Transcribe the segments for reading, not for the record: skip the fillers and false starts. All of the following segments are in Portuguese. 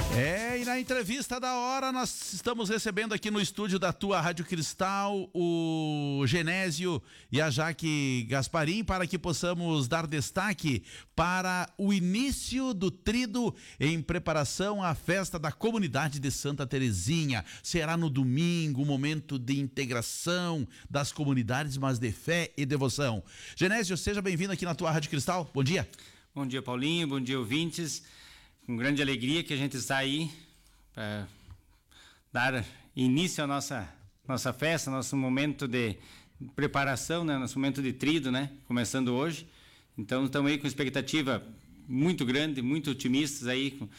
E na entrevista da hora nós estamos recebendo aqui no estúdio da tua Rádio Cristal o Genésio e a Jaque Gasparim para que possamos dar destaque para o início do Tríduo em preparação à festa da comunidade de Santa Terezinha. Será no domingo, um momento de integração das comunidades, mas de fé e devoção. Genésio, seja bem-vindo aqui na tua Rádio Cristal. Bom dia. Bom dia, Paulinho. Bom dia, ouvintes. Com grande alegria que a gente está aí para dar início à nossa festa, nosso momento de preparação, né? Nosso momento de tríduo, né? Começando hoje. Então estamos aí com expectativa muito grande, muito otimistas aí com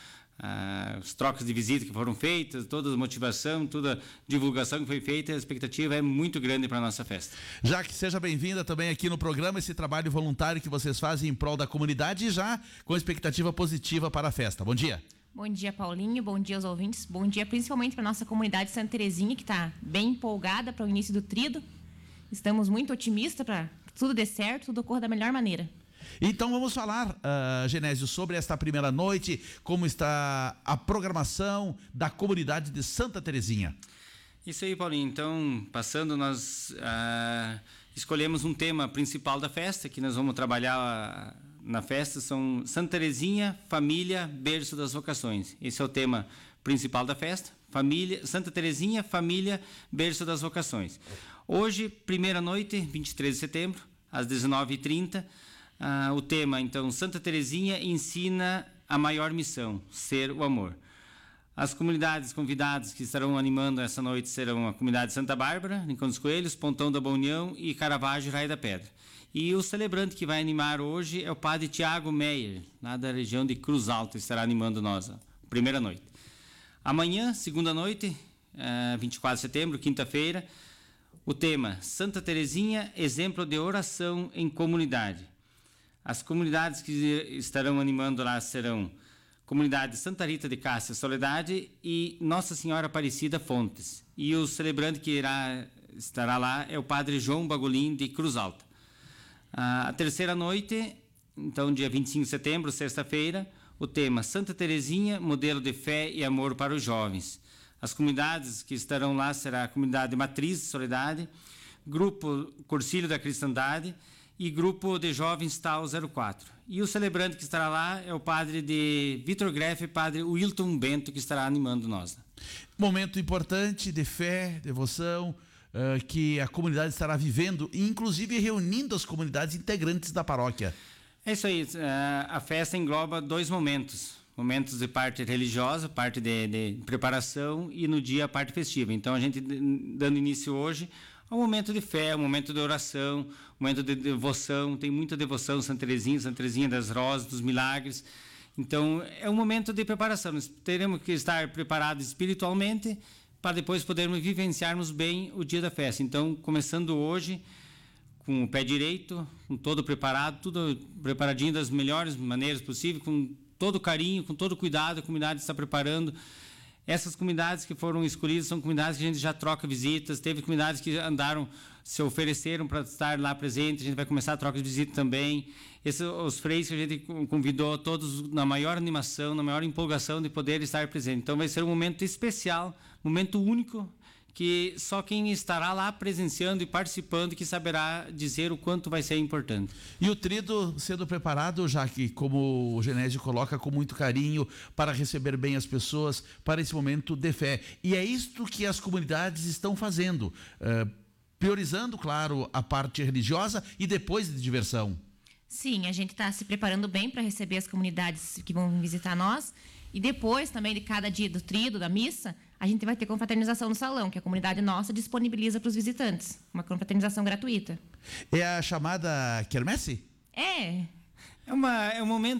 as trocas de visita que foram feitas, toda a motivação, toda a divulgação que foi feita, a expectativa é muito grande para a nossa festa. Jaque, seja bem-vinda também aqui no programa, esse trabalho voluntário que vocês fazem em prol da comunidade e já com expectativa positiva para a festa. Bom dia. Bom dia, Paulinho, bom dia aos ouvintes, bom dia principalmente para a nossa comunidade Santa Terezinha, que está bem empolgada para o início do tríduo. Estamos muito otimistas para que tudo dê certo, tudo ocorra da melhor maneira. Então vamos falar, Genésio, sobre esta primeira noite, como está a programação da comunidade de Santa Terezinha. Isso aí, Paulinho. Então, passando, nós escolhemos um tema principal da festa, que nós vamos trabalhar na festa, são Santa Terezinha, família, berço das vocações. Esse é o tema principal da festa, família, Santa Terezinha, família, berço das vocações. Hoje, primeira noite, 23 de setembro, às 19h30, o tema, então, Santa Terezinha ensina a maior missão, ser o amor. As comunidades convidadas que estarão animando essa noite serão a comunidade Santa Bárbara, Rincão dos Coelhos, Pontão da Boa União e Caravaggio, Raia da Pedra. E o celebrante que vai animar hoje é o padre Tiago Meyer, lá da região de Cruz Alta, estará animando nós, a primeira noite. Amanhã, segunda noite, 24 de setembro, quinta-feira, o tema Santa Terezinha, exemplo de oração em comunidade. As comunidades que estarão animando lá serão comunidade Santa Rita de Cássia Soledade e Nossa Senhora Aparecida Fontes. E o celebrante que estará lá é o padre João Bagulin de Cruz Alta. A terceira noite, então dia 25 de setembro, sexta-feira, o tema Santa Terezinha, modelo de fé e amor para os jovens. As comunidades que estarão lá será a comunidade Matriz de Soledade, Grupo Cursilho da Cristandade e Grupo de Jovens Tal 04. E o celebrante que estará lá é o padre de Vitor Greff e padre Wilton Bento, que estará animando nós. Momento importante de fé, devoção, que a comunidade estará vivendo, inclusive reunindo as comunidades integrantes da paróquia. É isso aí, a festa engloba dois momentos. Momentos de parte religiosa, parte de preparação e no dia a parte festiva. Então a gente dando início hoje ao momento de fé, ao momento de oração, momento de devoção, tem muita devoção, Santa Terezinha das Rosas, dos Milagres. Então é um momento de preparação, nós teremos que estar preparados espiritualmente para depois podermos vivenciarmos bem o dia da festa. Então começando hoje com o pé direito, com todo preparado, tudo preparadinho das melhores maneiras possíveis, com todo carinho, com todo cuidado, a comunidade está preparando. Essas comunidades que foram escolhidas são comunidades que a gente já troca visitas, teve comunidades que se ofereceram para estar lá presente, a gente vai começar a troca de visita também. Os freios que a gente convidou, todos na maior animação, na maior empolgação de poder estar presente. Então vai ser um momento especial, momento único, que só quem estará lá presenciando e participando que saberá dizer o quanto vai ser importante. E o tríduo sendo preparado, já que, como o Genésio coloca, com muito carinho, para receber bem as pessoas, para esse momento de fé. E é isto que as comunidades estão fazendo, priorizando, claro, a parte religiosa e depois de diversão. Sim, a gente está se preparando bem para receber as comunidades que vão visitar nós. E depois também de cada dia do tríduo, da missa, a gente vai ter confraternização no salão, que a comunidade nossa disponibiliza para os visitantes. Uma confraternização gratuita. É a chamada quermesse? É um momento